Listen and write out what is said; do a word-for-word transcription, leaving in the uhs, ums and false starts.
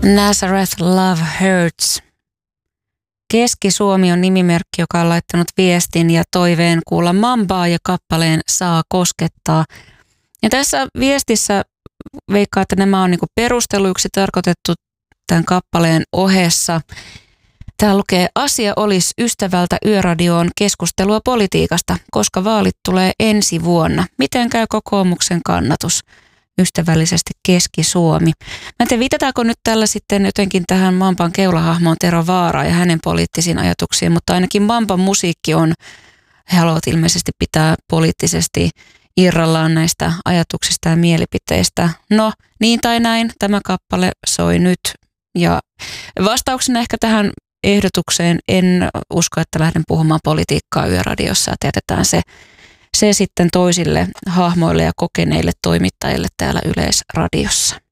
Nazareth Love Hurts. Keski-Suomi on nimimerkki, joka on laittanut viestin ja toiveen kuulla Mambaa ja kappaleen Saa koskettaa. Ja tässä viestissä veikkaa, että nämä on niinku perusteluiksi tarkoitettu tämän kappaleen ohessa. Täällä lukee, asia olisi ystävältä Yöradioon keskustelua politiikasta, koska vaalit tulee ensi vuonna. Miten käy kokoomuksen kannatus? Ystävällisesti Keski-Suomi. Mä en tiedä, viitataanko nyt tällä sitten jotenkin tähän Mampan keulahahmoon Tero Vaaraan ja hänen poliittisiin ajatuksiin, mutta ainakin Mampan musiikki on, he haluavat ilmeisesti pitää poliittisesti irrallaan näistä ajatuksista ja mielipiteistä. No, niin tai näin, tämä kappale soi nyt. Ja vastauksena ehkä tähän ehdotukseen en usko, että lähden puhumaan politiikkaa Yöradiossa, että jätetään se Se sitten toisille hahmoille ja kokeneille toimittajille täällä Yleisradiossa.